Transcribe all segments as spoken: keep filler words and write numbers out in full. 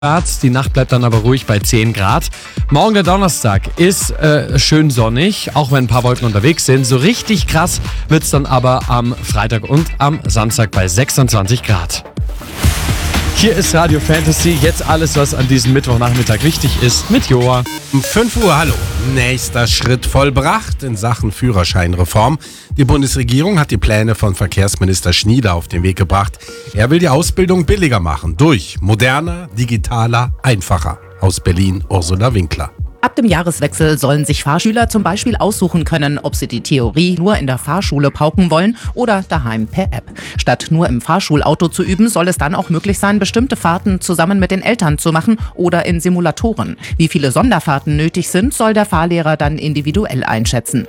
Grad. Die Nacht bleibt dann aber ruhig bei zehn Grad. Morgen der Donnerstag ist äh, schön sonnig, auch wenn ein paar Wolken unterwegs sind. So richtig krass wird es dann aber am Freitag und am Samstag bei sechsundzwanzig Grad. Hier ist Radio Fantasy, jetzt alles, was an diesem Mittwochnachmittag wichtig ist, mit Joa. Um fünf Uhr, hallo. Nächster Schritt vollbracht in Sachen Führerscheinreform. Die Bundesregierung hat die Pläne von Verkehrsminister Schnieder auf den Weg gebracht. Er will die Ausbildung billiger machen, durch moderner, digitaler, einfacher. Aus Berlin, Ursula Winkler. Ab dem Jahreswechsel sollen sich Fahrschüler zum Beispiel aussuchen können, ob sie die Theorie nur in der Fahrschule pauken wollen oder daheim per App. Statt nur im Fahrschulauto zu üben, soll es dann auch möglich sein, bestimmte Fahrten zusammen mit den Eltern zu machen oder in Simulatoren. Wie viele Sonderfahrten nötig sind, soll der Fahrlehrer dann individuell einschätzen.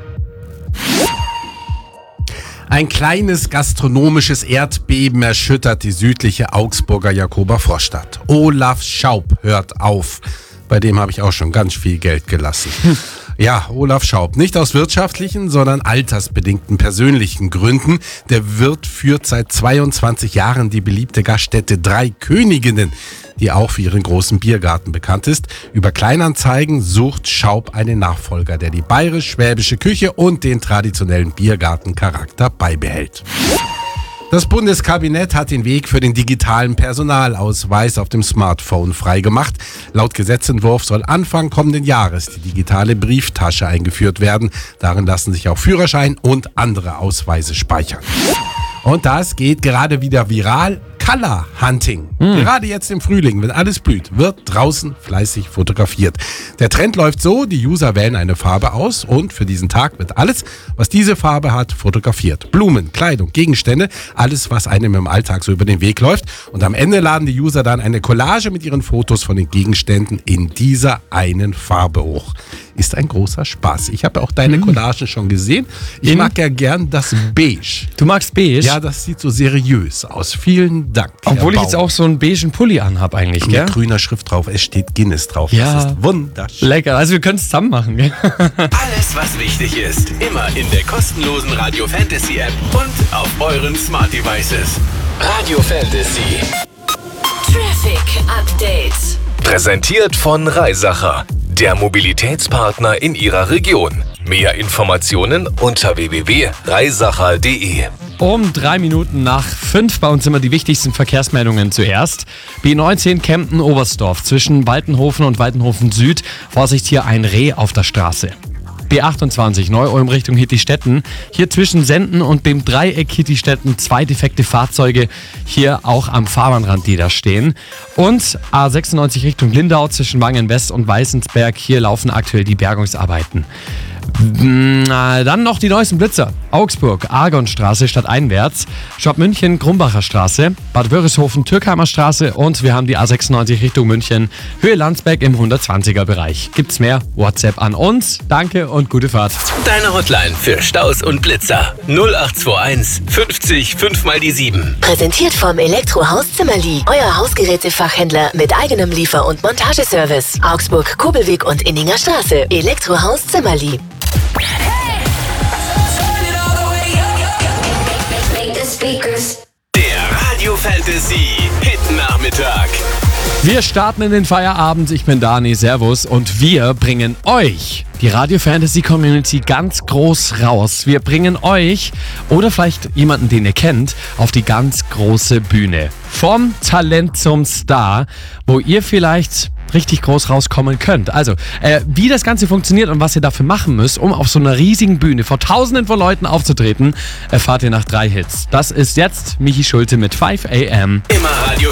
Ein kleines gastronomisches Erdbeben erschüttert die südliche Augsburger Jakober-Vorstadt. Olaf Schaub hört auf. Bei dem habe ich auch schon ganz viel Geld gelassen. Hm. Ja, Olaf Schaub. Nicht aus wirtschaftlichen, sondern altersbedingten persönlichen Gründen. Der Wirt führt seit zweiundzwanzig Jahren die beliebte Gaststätte Drei Königinnen, die auch für ihren großen Biergarten bekannt ist. Über Kleinanzeigen sucht Schaub einen Nachfolger, der die bayerisch-schwäbische Küche und den traditionellen Biergartencharakter beibehält. Das Bundeskabinett hat den Weg für den digitalen Personalausweis auf dem Smartphone freigemacht. Laut Gesetzentwurf soll Anfang kommenden Jahres die digitale Brieftasche eingeführt werden. Darin lassen sich auch Führerschein und andere Ausweise speichern. Und das geht gerade wieder viral. Color Hunting. Hm. Gerade jetzt im Frühling, wenn alles blüht, wird draußen fleißig fotografiert. Der Trend läuft so, die User wählen eine Farbe aus und für diesen Tag wird alles, was diese Farbe hat, fotografiert. Blumen, Kleidung, Gegenstände, alles, was einem im Alltag so über den Weg läuft. Und am Ende laden die User dann eine Collage mit ihren Fotos von den Gegenständen in dieser einen Farbe hoch. Ist ein großer Spaß. Ich habe auch deine Collagen schon gesehen. Ich in? mag ja gern das Beige. Du magst Beige? Ja, das sieht so seriös aus. Vielen Dank. Obwohl ich jetzt auch so einen beigen Pulli anhabe eigentlich, gell? Mit grüner Schrift drauf. Es steht Guinness drauf. Ja. Das ist wunderschön. Lecker. Also wir können es zusammen machen, gell? Alles, was wichtig ist. Immer in der kostenlosen Radio Fantasy App und auf euren Smart Devices. Radio Fantasy. Traffic Update. Präsentiert von Reisacher, der Mobilitätspartner in Ihrer Region. Mehr Informationen unter w w w punkt reisacher punkt d e. Um drei Minuten nach fünf bei uns immer die wichtigsten Verkehrsmeldungen zuerst. B neunzehn Kempten-Oberstdorf zwischen Waltenhofen und Waltenhofen Süd. Vorsicht, hier ein Reh auf der Straße. B achtundzwanzig Neu-Ulm Richtung Hittistetten. Hier zwischen Senden und dem Dreieck Hittistetten zwei defekte Fahrzeuge. Hier auch am Fahrbahnrand, die da stehen. Und A sechsundneunzig Richtung Lindau zwischen Wangen-West und Weißensberg. Hier laufen aktuell die Bergungsarbeiten. Na, dann noch die neuesten Blitzer. Augsburg, Argonstraße stadteinwärts, Schwabmünchen, Krumbacher Straße, Bad Wörishofen, Türkheimer Straße und wir haben die A sechsundneunzig Richtung München, Höhe Landsberg im hundertzwanziger Bereich. Gibt's mehr? WhatsApp an uns. Danke und gute Fahrt. Deine Hotline für Staus und Blitzer null acht zwei eins fünfzig fünf mal die sieben. Präsentiert vom Elektrohaus Zimmerli. Euer Hausgerätefachhändler mit eigenem Liefer- und Montageservice. Augsburg, Kobelweg und Inninger Straße. Elektrohaus Zimmerli. Der Radio Fantasy Hit Nachmittag. Wir starten in den Feierabend. Ich bin Dani, servus. Und wir bringen euch, die Radio Fantasy Community, ganz groß raus. Wir bringen euch oder vielleicht jemanden, den ihr kennt, auf die ganz große Bühne. Vom Talent zum Star, wo ihr vielleicht richtig groß rauskommen könnt. Also, äh, wie das Ganze funktioniert und was ihr dafür machen müsst, um auf so einer riesigen Bühne vor tausenden von Leuten aufzutreten, erfahrt ihr nach drei Hits. Das ist jetzt Michi Schulte mit five a m. Immer Radio